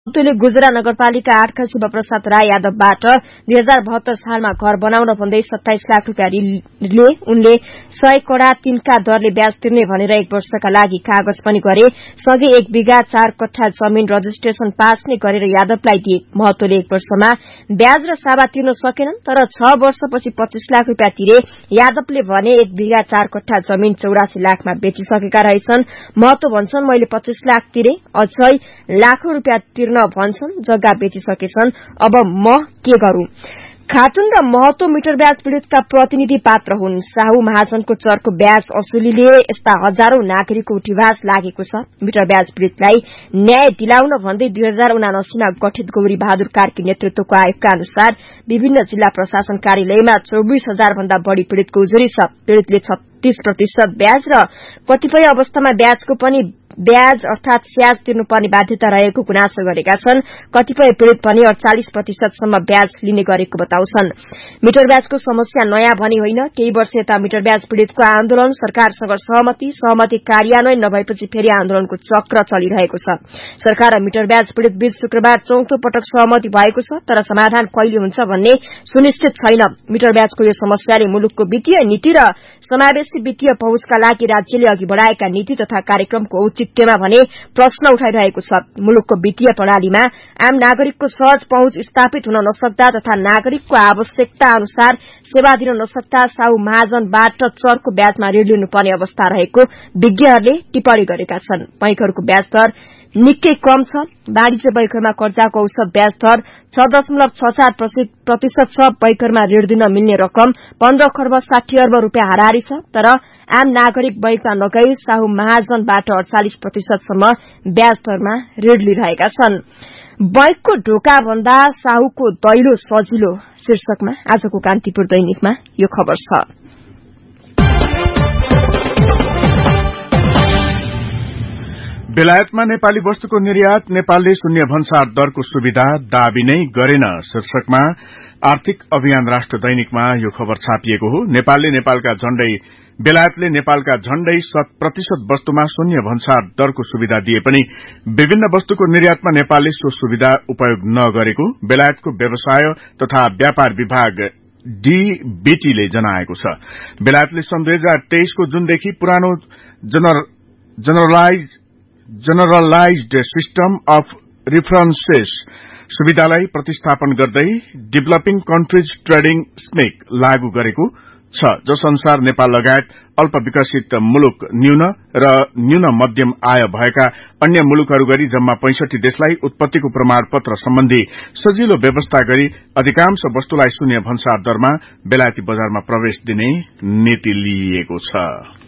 महतोले गुजरा नगरपालिका 8 शिवप्रसाद राय यादवबाट 2072 सालमा घर बनाउन भन्दै 27 लाख रुपियाँ लिए उनले 100 कड़ा 3 का दरले ब्याज तिर्ने भनेर 1 वर्षका लागि कागज पनि गरे। सँगै 1 बिघा 4 कट्ठा जमिन रजिस्ट्रेशन पास नै गरेर यादवलाई दिए। महतोले 1 वर्षमा ब्याज र साभा तिर्न सकेनन्, तर 6 वर्षपछि 25 लाख रुपियाँ तिरे। यादवले भने 1 बिघा 4 कट्ठा जमिन 84 लाखमा बेचिसकेका रहेछन्। महतो भन्छन् मैले 25 लाख तिरे, अझै लाखौं रुपियाँ भन्छन्, जग्गा बेचिसकेछन्, अब म के गरूं। खातुन र महतो मिटर ब्याज पीड़ितका प्रतिनिधि पात्र हुन्। साहु महाजनको चरको ब्याज असुलीले यस्ता हजारौं नागरिकको उठिवास लागेको छ। मिटर ब्याज पीड़ितलाई न्याय दिलाउन भन्दै 2079 मा गठित गौरी बहादुर कार्की नेतृत्वको आयोगका अनुसार विभिन्न जिल्ला प्रशासन कार्यालयमा 24,000 भन्दा बढ़ी पीड़ितको उजुरी छ। पीड़ितले 36% ब्याज र कतिपय अवस्थामा ब्याजको पनि ब्याज अर्थात स्याज तिर्नुपर्ने बाध्यता रहेको गुनासो गरेका छन्। कतिपय पीड़ित पनि 48% सम्म ब्याज लिने गरेको बताउँछन्। मिटर ब्याजको समस्या नयाँ भनी होइन, केही वर्ष यता मिटर ब्याज पीड़ितको आन्दोलन सरकारसँग सहमति कार्यान्वयन नभएपछि फेरि आन्दोलनको चक्र चलिरहेको छ। सरकार र मिटर ब्याज पीड़ित बीच शुक्रबार 4औं पटक सहमति भएको छ, तर समाधान कहिले हुन्छ भन्ने सुनिश्चित छैन। मिटर ब्याजको यो समस्याले मुलुकको वित्तीय नीति र समावेशी वित्तीय पहुँचका लागि राज्यले अघि बढ़ाएका नीति तथा कार्यक्रमको औचित्यमा भने प्रश्न उठाइरहेको छ। मुलुकको वित्तीय प्रणालीमा आम नागरिकको सहज पहुँच स्थापित हुन नसक्दा तथा नागरिकको आवश्यकता अनुसार सेवा दिन नसक्दा साहु महाजनबाट चरको ब्याजमा ऋण लिनुपर्ने अवस्था रहेको विज्ञहरूले टिप्पणी गरेका छन्। बैंकहरूको ब्याज दर निकै कम छ। वाणिज्य बैंकहरूमा कर्जाको औसत ब्याज दर 6.64% छ। बैंकहरूमा ऋण दिन मिल्ने रकम 15 खर्ब 60 अर्ब रुपियाँ हाराहारी छ। तर आम नागरिक बैंकमा नगई साहु महाजनबाट 48% सम्म ब्याज दरमा ऋण लिइरहेका छन्। बैंकको ढोका भन्दा साहुको दैलो सजिलो शीर्षकमा आजको कान्तिपुर दैनिकमा यो खबर छ। बेलायतमा नेपाली वस्तुको निर्यात नेपालले शून्य भन्सार दरको सुविधा दाबी नै गरेन शीर्षकमा आर्थिक अभियान राष्ट्र दैनिकमा यो खबर छापिएको हो। बेलायतले नेपालका झण्डै 100% वस्तुमा शून्य भन्सार दरको सुविधा दिए पनि विभिन्न वस्तुको निर्यातमा नेपालले सो सुविधा उपयोग नगरेको बेलायतको व्यवसाय तथा व्यापार विभाग डीबीटीले जनाएको छ। बेलायतले सन् 2023 को जुनदेखि पुरानो जनरलाइज्ड सिस्टम अफ रेफरेन्सेस सुविधालाई प्रतिस्थापन गर्दै डेभलपिङ कन्ट्रीज ट्रेडिङ स्मेक लागू गरेको छ, जस अनुसार नेपाल लगायत अल्प विकसित मुलुक न्यून मध्यम आय भएका अन्य मुलुकहरू गरी जम्मा 65 देशलाई उत्पत्तिको प्रमाणपत्र सम्बन्धी सजिलो व्यवस्था गरी अधिकांश वस्तुलाई शून्य भन्सार दरमा बेलायती बजारमा प्रवेश दिने नीति लिइएको छ।